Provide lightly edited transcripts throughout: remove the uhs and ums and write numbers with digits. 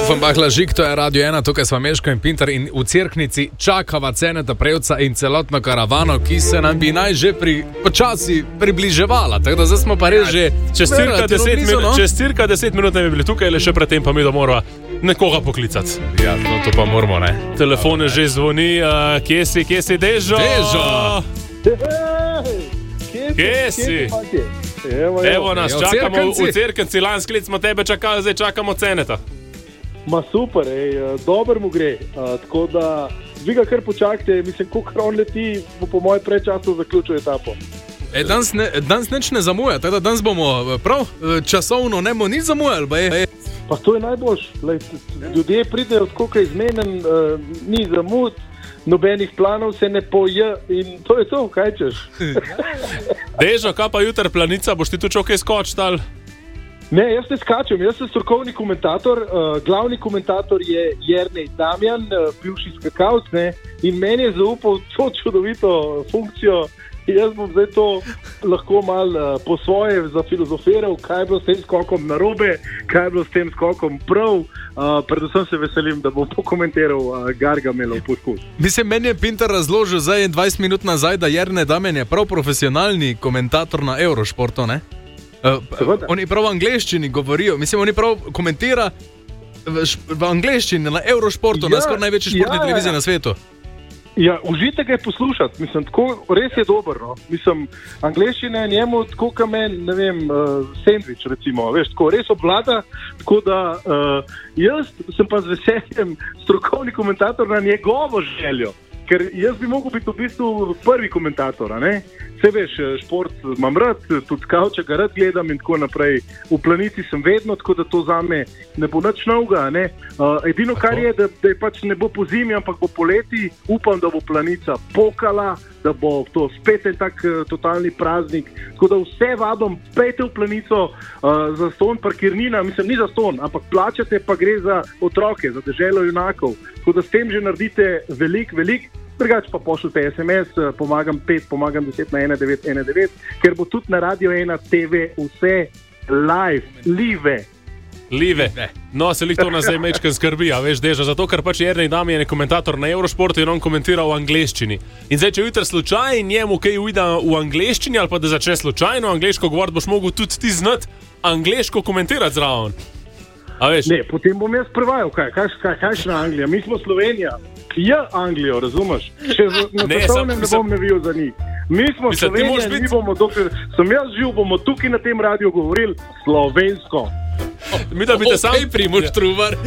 Offenbachla Žig, to je Radio 1, tukaj smo Meško in Pintar in v Cerknici čakava Ceneta Prevca in celotno karavano, ki se nam bi naj že počasi približevala. Tako da zdaj smo pa res že čez cirka 10 minut ne bi bili tukaj, le še predtem pa mi da morava nekoga poklicati. Ja, no to pa moramo, ne. Telefone že zvoni, kje si, Dežo? Kje si? Evo nas, čakamo v Cerknici, lanski let smo tebe čakali, zdaj čakamo Ceneta. Ma super, dober mu gre, tako da vi ga kar počakajte, mislim, kolikor on leti, bo po mojem predčasu zaključil etapo. Danes nič ne zamuja, tako da danes bomo prav časovno ne bomo nič zamujali. Pa to je najboljš, ljudje pridejo tako izmenen, ni zamud, nobenih planov se ne poje in to je to, kaj češ. Dežo, kaj pa jutr Planica, boš ti tu čokaj skočiti ali? Ne, jaz ne skačem, jaz sem strokovni komentator, glavni komentator je Jernej Damjan, bivši skakalec, ne, in meni je zaupal to čudovito funkcijo. Jaz bom zdaj to lahko malo po svoje zafilozofiral, kaj je bilo s tem skokom narobe, kaj je bilo s tem skokom prav. Predvsem se veselim, da bom pokomentiral Gargamelov poskus. Mislim, meni je Pintar razložil zdaj 20 minut nazaj, da Jernej Damjan je prav profesionalni komentator na Eurošportu, ne? Oni prav v angleščini govorijo, mislim, oni prav komentira v angleščini na Eurošportu, na skoraj največji športni televiziji na svetu. Ja, užitek je poslušati, mislim, tako res je dober, no. Mislim, angleščina je njemu tako kamen, ne vem, sendvič recimo, veš, tako res obvlada, tako da jaz sem pa z veseljem strokovni komentator na njegovo željo, ker jaz bi mogel biti v bistvu prvi komentator, ne? Vse veš, šport imam rad, tudi skavča ga rad gledam in tako naprej. V Planici sem vedno, tako da to zame ne bo nič novega, ne? Edino kar je, da je pač ne bo po zimi, ampak bo poleti, upam, da bo Planica pokala, da bo to spet en tak totalni praznik. Tako da vse vabam, pejte v Planico za ston parkirnina, mislim, ni za ston, ampak plačate, pa gre za otroke, za deželo junakov. Tako da s tem že naredite velik. Drugače pa pošljite SMS, pomagam 5, pomagam 10 na 1919, ker bo tudi na Radio 1 TV vse live. No, se lih to nas zdaj mečkaj skrbi, a veš, Deža, zato ker pač Jernej Damjan je komentator na Eurošportu in on komentira v angleščini. In zdaj, če jutri slučaj njemu kaj uida v angleščini ali pa da začne slučajno angleško govoriti, boš mogel tudi ti znati angleško komentirati zraven. A veš? Ne, potem bom jaz prevajal, kakšna Anglija, mi smo Slovenija. Anglijo, razumeš? Še na svetovnem ne bom navijal za njih. Mi smo Slovenija, mi bomo, dokler sem jaz živ, bomo tukaj na tem radiju govorili slovensko. Mi da bi te sam Primož Trubar.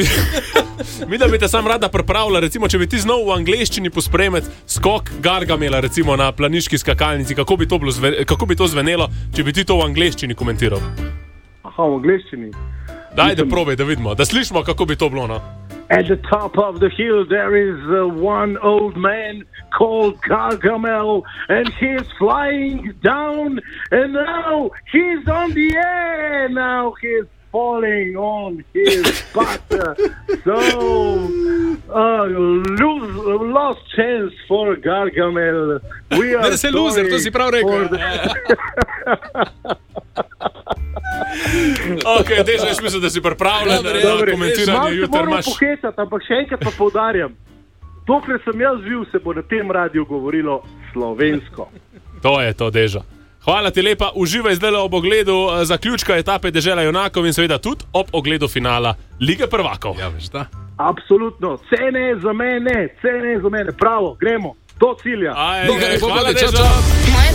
Mi da bi te sam rada pripravila, recimo, če bi ti znal v angleščini pospremeti skok Gargamela, recimo na planiški skakalnici, kako bi to zvenelo, če bi ti to v angleščini komentiral? Aha, v angleščini. Dajde, probaj, da vidimo, da slišimo, kako bi to bilo, no. At the top of the hill there is one old man called Gargamel, and he's flying down, and now he's on the air, now he's falling on his butt. So, lost chance for Gargamel. We are sorry loser, to si prav rekel. Ok, Deža, jaz mislim, da si pripravljen na komentiranje jutri. Malo se moram pohecati, ampak še enkrat pa poudarjam. Dokler sem jaz živ, se bo na tem radiju govorilo slovensko. To je to, Deža. Hvala ti lepa, uživaj zdaj ob ogledu zaključka etape Dežela junakov in seveda tudi ob ogledu finala Lige prvakov. Ja, veš da? Absolutno, cene za mene, pravo, gremo, do cilja. Hvala, Deža.